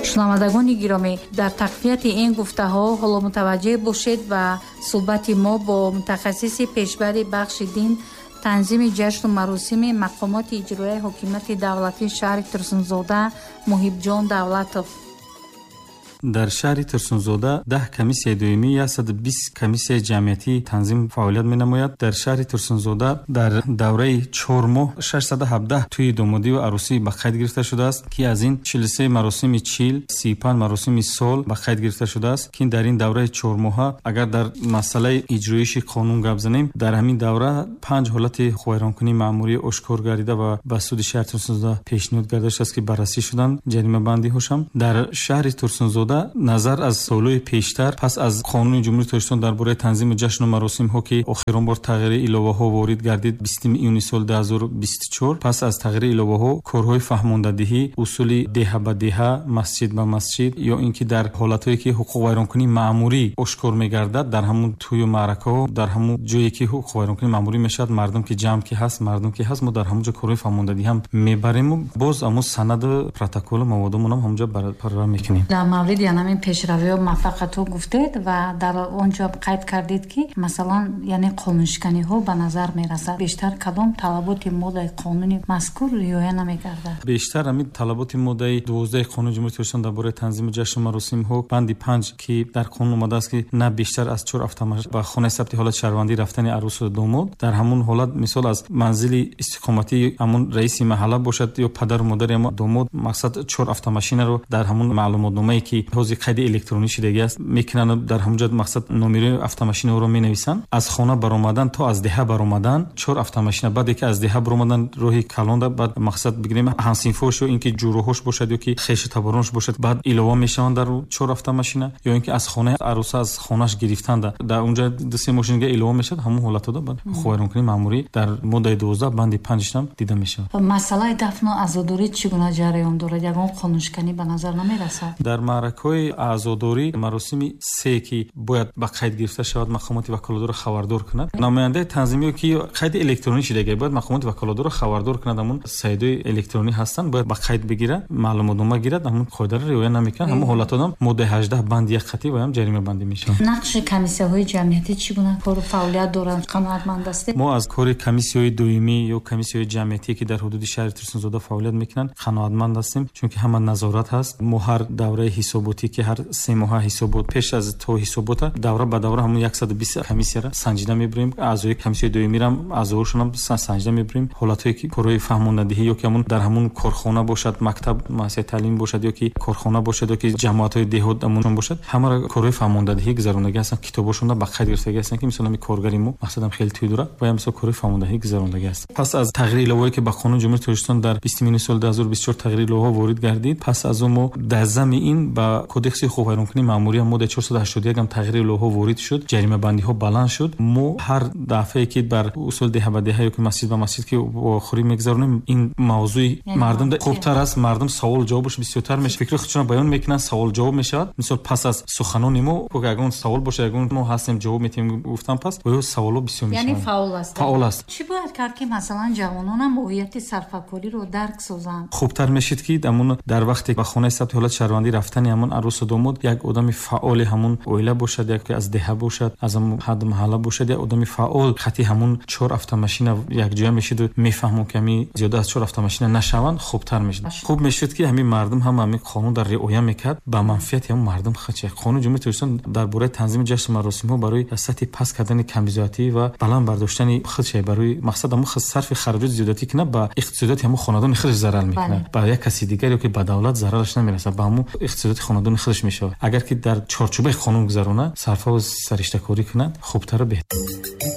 шунавандагони гиромӣ, дар тақвияти ин гуфтаҳо ҳоло мутаваҷҷеҳ бошед ва суҳбати мо бо мутахассиси пешбари бахши дин танзими ҷашну маросими мақомоти иҷроияи ҳокимияти давлатии шаҳри Турсунзода Муҳибҷон Давлатов. дар шаҳри Турсунзода 10 комиссияи доимӣ 120 комиссияи ҷамъиятӣ танзим фаъолият менамояд. дар шаҳри Турсунзода дар давраи 4 моҳ 617 тӯи домодӣ ва арӯсӣ ба қайд гирифта шудааст, ки аз ин 43 маросими чил, 35 маросими сол ба қайд гирифта шудааст, ки дар ин давраи 4 моҳа агар дар масъалаи иҷроиши қонун гап занем, дар ҳамин давра 5 ҳолати вайронкунии маъмурӣ ошкор гардида ва ба суди шаҳри Турсунзода пешниҳод гардидааст, ки баррасӣ шуданд ҷаримабандиҳошам. дар шаҳри Турсунзода назар аз солҳои пештар пас аз қонуни ҷумҳурии Тоҷикистон дар бораи танзиму ҷашну маросимҳо, ки охирон бор тағйири иловаҳо ворид гардид 20 июни соли 2024, пас аз тағйири иловаҳо корҳои фаҳмондадиҳӣ, усули деҳа ба деҳа, масҷид ба масҷид, ё ин ки дар ҳолатҳое ки ҳуқуқ вайронкунии маъмурӣ ошкор мегардад, дар ҳамун тӯю маъракаҳо, дар ҳамун ҷое ки ҳуқуқ вайронкунии маъмурӣ мешавад, мардум ки ҷамъ ки ҳаст, мардум ки ҳаст, мо дар ҳамун ҷо корҳои фаҳмондадиҳӣ ҳам мебариму боз аммо санаду протоколу маводамон ҳам ҳамун ҷо барпарвар мекунем. дар мавриди яъне пешравиҳо муваффақиятҳо гуфтед ва дар он ҷо қайд кардед, ки масалан яъне қонуншиканиҳо ба назар мерасад. бештар кадом талаботи моддаи қонуни мазкур риоя намегардад? бештар ҳамин талаботи моддаи 12 қонуни ҷумҳурии Тоҷикистон дар бораи танзиму ҷашну маросимҳо банди 5 ки дар қонун омадааст, ки на бештар аз 4 автомошин ба хонаи сабти ҳолати шаҳрвандӣ рафтани арӯсу домод дар ҳамун ҳолат, мисол аз манзили истиқоматӣ ҳамун раиси маҳалла бошад ё падару модари ҳамон домод, мақсад 4 автомошинаро дар ҳамун маълумотномае ки ҳози қайди электронӣ шудагӣ аст мекунанд, дар ҳамун ҷо мақсад номерои автомошинаҳоро менависанд. аз хона баромадан то аз деҳа баромадан 4 автомошина, баъде ки аз деҳа баромадан роҳи калонда, баъд мақсад бигирем ҳамсинфош ё ин ки ҷуроҳош бошад ё ки хешу таборонаш бошад, баъд илова мешаванд дар 4 автомошина, ё ин ки аз хонаи арӯса аз хонаш гирифтанда дар унҷа 2-3 машинга илова мешавад. ҳамун ҳолатода баъд вайронкунии маъмурӣ дар моддаи 12 банди 5 ам дида мешавад. масъалаи дафну азодорӣ чӣ гуна ҷараён дорад? ягон қонуншиканӣ ба назар намерасад? дар маъракаҳои азодорӣ маросими се ки бояд ба қайд гирифта шавад, мақомоти ваколатдорро хабардор кунад. намояндаи танзимиё ки қайди электронӣ шудагӣ бояд мақомоти ваколатдорро хабардор кунад. ҳамун сайдҳои электронӣ ҳастанд, бояд ба қайд бигирад, маълумотнома гирад. ҳамун қоидаро риоя намекунад, ҳамун ҳолатодам моддаи 18 банди 1 қатъи ваям ҷаримабандӣ мешавад. нақши комиссияҳои ҷамъиятӣ чӣ гуна кору фаъолият доранд? қаноатманд ҳастед? мо аз кори комиссияҳои доимӣ ё комиссияҳои ҷамъиятӣ ки дар ҳудуди шаҳри Турсунзода фаъолият мекунанд қаноатманд ҳастем, чунки ҳама назорат ҳаст. мо ҳар давраи ҳисоботӣ ки ҳар 3 моҳа ҳисобот пеш аз то ҳисобота давра ба давра ҳамун 120 комиссияро санҷида мебурем. аъзои комиссияи доимирам аъзоошонам санҷида мебурем. ҳолатҳое ки корҳои фаҳмондадиҳӣ ё ки ҳамун дар ҳамун корхона бошад, мактаб муассисаи таълим бошад ё ки корхона бошад ё ки ҷамоатҳои деҳот ҳамун бошад, ҳамаро корҳои фаҳмондадиҳӣ гузарондагӣ ҳастанд, китобошонда ба қайд гирифтагӣ ҳастанд, ки мисол ҳамин коргари мо мақсадам хеле тӯй дора бояд мисол корҳои фаҳмондадиҳӣ гузарондагӣ аст. пас аз тағйири иловае ки ба қонуни ҷумҳурии Тоҷикистон дар 20 июни соли 2024 тағйири иловаҳо ворид гардид, пас аз он мо дар зами ин ба кодекси ҳуқуқ вайронкунии маъмурӣ моддаи 481 ам тағйири иловаҳо ворид шуд, ҷаримабандиҳо баланд шуд. мо ҳар дафъае ки бар усули деҳа ба деҳа ё ки масҷид ба масҷид ки охирӣ мегузаронем, ин мавзӯи мардум хубтар аст, мардум савол ҷавобш бисёртар мешавад, фикри худшона баён мекунанд, савол ҷавоб мешавад. мисол пас аз суханони мо ягон савол боша, ягон мо ҳастем ҷавоб метавонем гуфтан, пас боё саволо бисёр мешавад, яъни фаъол аст. чӣ бояд кард ки масалан ҷавононам моҳияти сарфакориро дарк созанд? хубтар мешид ки амун дар вақте ба хонаи сабти ҳолати шаҳрвандӣ рафтани ҳамун арӯсу домод як одами фаъоли ҳамун оила бошад, яке аз деҳа бошад, аз ҳамун ҳад маҳалла бошад, як одами фаъол қатъи ҳамун 4 автомошина якҷоя мешиду мефаҳмон ки ҳамин зиёда аз 4 автомошина нашаванд, хубтар мешид. хуб мешид ки ҳамин мардум ҳам ҳамин қонун дар риоя мекард ба манфиати ҳамун мардум хаче. қонуни ҷумҳурии Тоҷикистон дар бораи танзими ҷашну маросимҳо барои сатҳи паст кардани камбизоатӣ ва баланд бардоштани худше барои мақсад ҳамун сарфи хароҷот зиёдатӣ кунад ба иқтисодиёти ҳамун хонадони худш зарар мекунад, ба як каси дигар ё ки ба давлат зарараш намерасад, ба ҳамун иқтисодиёти хонадони худш мешавад. агар ки дар чорчӯбаи қонун гузарона сарфа ва сариштакорӣ кунад, хубтару беҳтар.